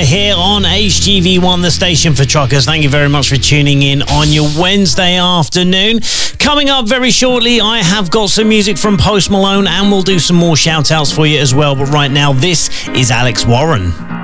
right here on HGV1, the station for truckers. Thank you very much for tuning in on your Wednesday afternoon. Coming up very shortly, I have got some music from Post Malone, and we'll do some more shout outs for you as well. But right now, this is Alex Warren.